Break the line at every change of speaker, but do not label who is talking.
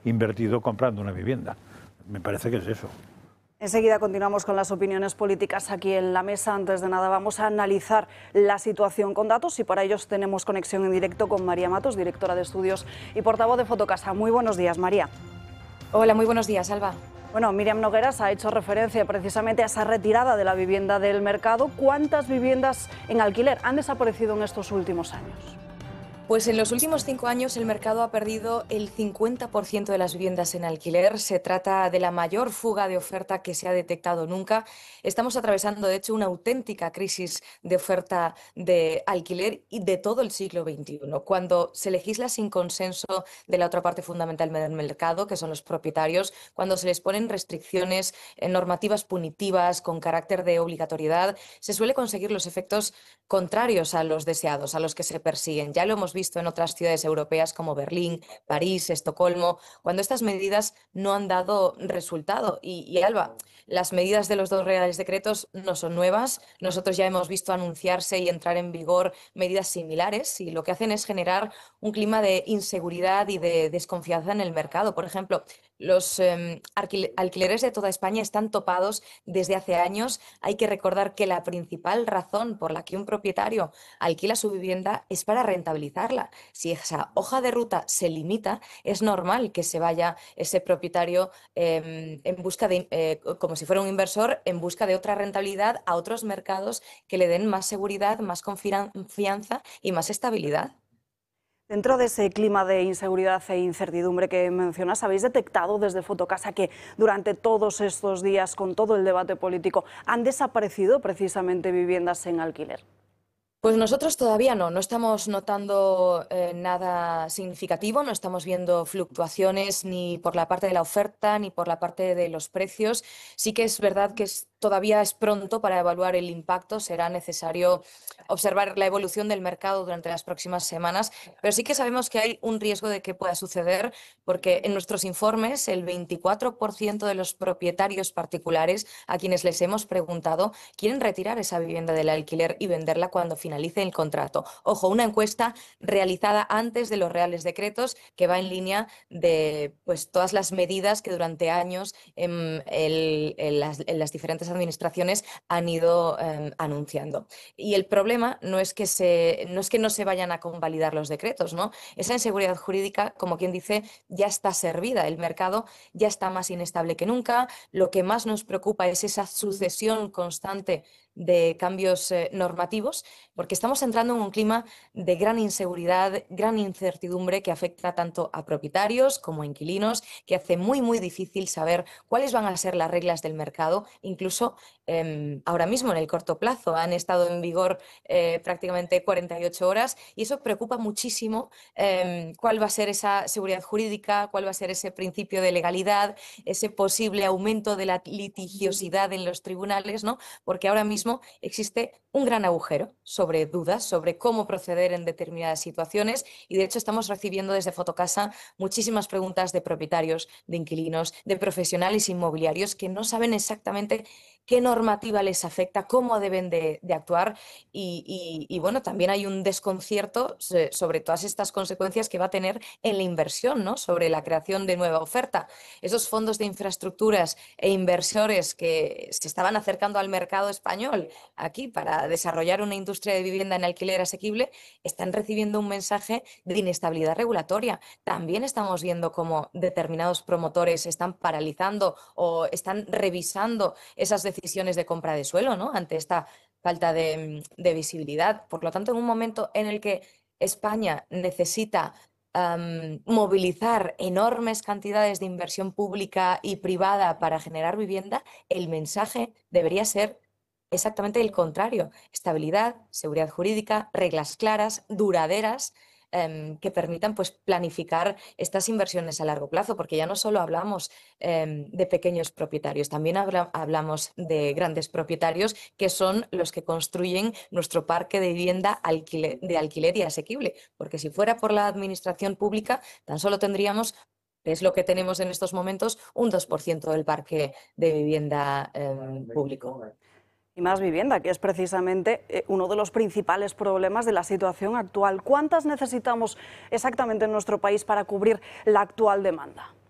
invertido comprando una vivienda. Me parece que es eso.
Enseguida continuamos con las opiniones políticas aquí en la mesa. Antes de nada vamos a analizar la situación con datos y para ello tenemos conexión en directo con María Matos, directora de estudios y portavoz de Fotocasa. Muy buenos días, María.
Hola, muy buenos días, Alba.
Bueno, Míriam Nogueras ha hecho referencia precisamente a esa retirada de la vivienda del mercado. ¿Cuántas viviendas en alquiler han desaparecido en estos últimos años?
Pues en los últimos 5 años el mercado ha perdido el 50% de las viviendas en alquiler. Se trata de la mayor fuga de oferta que se ha detectado nunca. Estamos atravesando, de hecho, una auténtica crisis de oferta de alquiler y de todo el siglo XXI. Cuando se legisla sin consenso de la otra parte fundamental del mercado, que son los propietarios, cuando se les ponen restricciones normativas punitivas con carácter de obligatoriedad, se suele conseguir los efectos contrarios a los deseados, a los que se persiguen. Ya lo hemos visto en otras ciudades europeas como Berlín, París, Estocolmo, cuando estas medidas no han dado resultado. Y Alba, las medidas de los 2 reales decretos no son nuevas. Nosotros ya hemos visto anunciarse y entrar en vigor medidas similares y lo que hacen es generar un clima de inseguridad y de desconfianza en el mercado. Por ejemplo, los alquileres de toda España están topados desde hace años. Hay que recordar que la principal razón por la que un propietario alquila su vivienda es para rentabilizarla. Si esa hoja de ruta se limita, es normal que se vaya ese propietario en busca de, como si fuera un inversor, en busca de otra rentabilidad a otros mercados que le den más seguridad, más confianza y más estabilidad.
Dentro de ese clima de inseguridad e incertidumbre que mencionas, ¿habéis detectado desde Fotocasa que durante todos estos días, con todo el debate político, han desaparecido precisamente viviendas en alquiler?
Pues nosotros todavía no estamos notando nada significativo, no estamos viendo fluctuaciones ni por la parte de la oferta ni por la parte de los precios. Sí que es verdad que todavía es pronto para evaluar el impacto, será necesario observar la evolución del mercado durante las próximas semanas, pero sí que sabemos que hay un riesgo de que pueda suceder porque en nuestros informes el 24% de los propietarios particulares a quienes les hemos preguntado quieren retirar esa vivienda del alquiler y venderla cuando finalice el contrato. Ojo, una encuesta realizada antes de los reales decretos que va en línea de pues, todas las medidas que durante años en las diferentes administraciones han ido anunciando. Y el problema no es que no se vayan a convalidar los decretos, ¿no? Esa inseguridad jurídica, como quien dice, ya está servida. El mercado ya está más inestable que nunca. Lo que más nos preocupa es esa sucesión constante de cambios normativos, porque estamos entrando en un clima de gran inseguridad, gran incertidumbre que afecta tanto a propietarios como a inquilinos, que hace muy difícil saber cuáles van a ser las reglas del mercado. Incluso ahora mismo, en el corto plazo, han estado en vigor prácticamente 48 horas y eso preocupa muchísimo cuál va a ser esa seguridad jurídica, cuál va a ser ese principio de legalidad, ese posible aumento de la litigiosidad en los tribunales, ¿no? Porque ahora mismo existe un gran agujero sobre dudas, sobre cómo proceder en determinadas situaciones y de hecho estamos recibiendo desde Fotocasa muchísimas preguntas de propietarios, de inquilinos, de profesionales inmobiliarios que no saben exactamente qué normativa les afecta, cómo deben de actuar y bueno, también hay un desconcierto sobre todas estas consecuencias que va a tener en la inversión, ¿no? Sobre la creación de nueva oferta. Esos fondos de infraestructuras e inversores que se estaban acercando al mercado español aquí para desarrollar una industria de vivienda en alquiler asequible están recibiendo un mensaje de inestabilidad regulatoria. También estamos viendo cómo determinados promotores están paralizando o están revisando esas decisiones de compra de suelo, ¿no? Ante esta falta de visibilidad. Por lo tanto, en un momento en el que España necesita movilizar enormes cantidades de inversión pública y privada para generar vivienda, el mensaje debería ser exactamente el contrario: estabilidad, seguridad jurídica, reglas claras, duraderas, que permitan pues, planificar estas inversiones a largo plazo, porque ya no solo hablamos de pequeños propietarios, también hablamos de grandes propietarios que son los que construyen nuestro parque de vivienda de alquiler y asequible, porque si fuera por la administración pública, tan solo tendríamos, que es lo que tenemos en estos momentos, un 2% del parque de vivienda público.
Y más vivienda, que es precisamente uno de los principales problemas de la situación actual. ¿Cuántas necesitamos exactamente en nuestro país para cubrir la actual demanda?